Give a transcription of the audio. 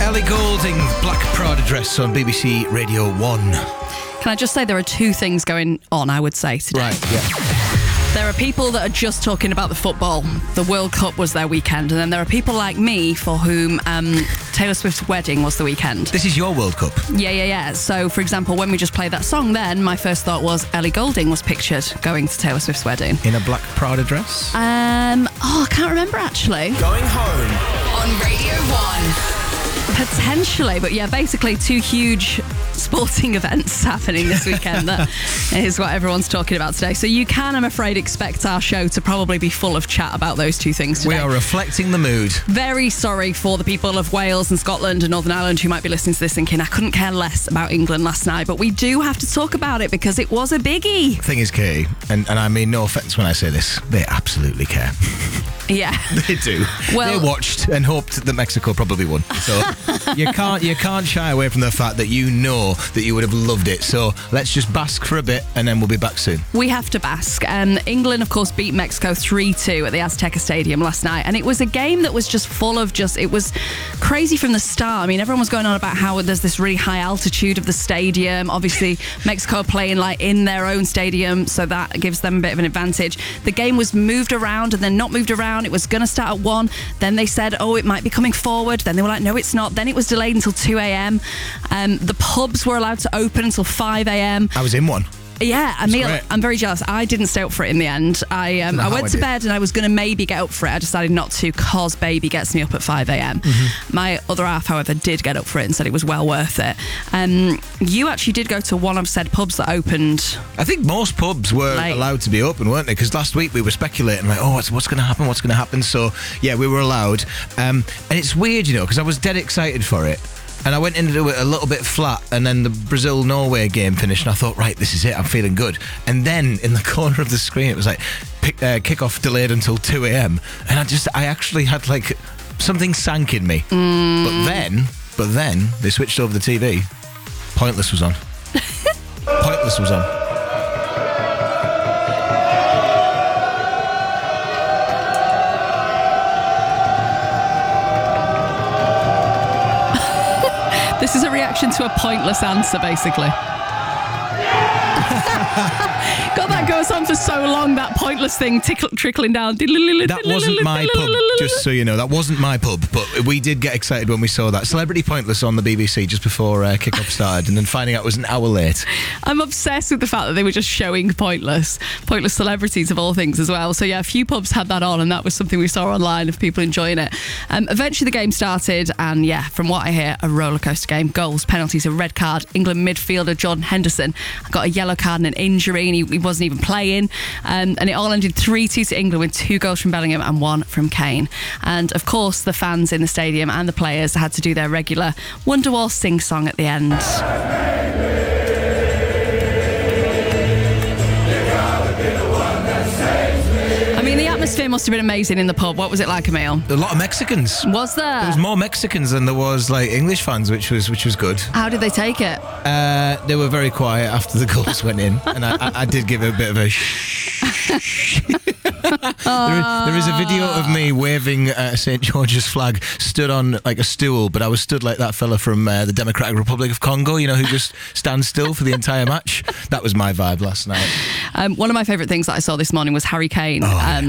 Ellie Goulding, Black Prada Dress on BBC Radio 1. Can I just say there are two things going on, I would say, today. Right, yeah. There are people that are just talking about the football. The World Cup was their weekend. And then there are people like me for whom Taylor Swift's wedding was the weekend. This is your World Cup. Yeah. So, for example, when we just played that song then, my first thought was Ellie Goulding was pictured going to Taylor Swift's wedding. In a black Prada dress? I can't remember, actually. Going home on Radio 1. Potentially, but yeah, basically two huge sporting events happening this weekend. That is what everyone's talking about today. So you can, I'm afraid, expect our show to probably be full of chat about those two things today. We are reflecting the mood. Very sorry for the people of Wales and Scotland and Northern Ireland who might be listening to this thinking, I couldn't care less about England last night, but we do have to talk about it because it was a biggie. Thing is, Katie, and I mean no offence when I say this, they absolutely care. Yeah. They do. Well, they watched and hoped that Mexico probably won. So you can't shy away from the fact that you know that you would have loved it. So let's just bask for a bit and then we'll be back soon. We have to bask. England, of course, beat Mexico 3-2 at the Azteca Stadium last night. And it was a game that was just full of it was crazy from the start. I mean, everyone was going on about how there's this really high altitude of the stadium. Obviously, Mexico playing like in their own stadium, so that gives them a bit of an advantage. The game was moved around and then not moved around. It was going to start at 1. Then they said, it might be coming forward. Then they were like, no, it's not. Then it was delayed until 2 a.m. The pubs were allowed to open until 5 a.m. I was in one. Yeah, great. I'm very jealous. I didn't stay up for it in the end. I went to bed and I was going to maybe get up for it. I decided not to because baby gets me up at 5 a.m. Mm-hmm. My other half, however, did get up for it and said it was well worth it. You actually did go to one of said pubs that opened. I think most pubs were allowed to be open, weren't they? Because last week we were speculating like, what's going to happen? What's going to happen? So yeah, we were allowed. And it's weird, because I was dead excited for it. And I went into it a little bit flat, and then the Brazil-Norway game finished, and I thought, right, this is it, I'm feeling good. And then in the corner of the screen, it was like, kickoff delayed until 2 a.m. And I actually had like, something sank in me. But then, they switched over the TV. Pointless was on. Pointless was on. This is a reaction to a pointless answer, basically. God, that goes on for so long, that pointless thing trickling down. That wasn't my pub, just so you know. That wasn't my pub, but we did get excited when we saw that. Celebrity Pointless on the BBC just before kickoff started, and then finding out it was an hour late. I'm obsessed with the fact that they were just showing pointless celebrities of all things as well. So yeah, a few pubs had that on, and that was something we saw online of people enjoying it. Eventually the game started, and yeah, from what I hear, a rollercoaster game. Goals, penalties, a red card. England midfielder Jordan Henderson got a yellow card and an injury, and he wasn't even playing. And it all ended 3-2 to England with 2 goals from Bellingham and 1 from Kane. And of course, the fans in the stadium and the players had to do their regular Wonderwall sing-song at the end. I mean, the atmosphere must have been amazing in the pub. What was it like, Emil? A lot of Mexicans. Was there? There was more Mexicans than there was like English fans, which was good. How did they take it? They were very quiet after the goals went in, and I did give a bit of a shh. There is a video of me waving St. George's flag, stood on like a stool, but I was stood like that fella from the Democratic Republic of Congo, who just stands still for the entire match. That was my vibe last night. One of my favourite things that I saw this morning was Harry Kane.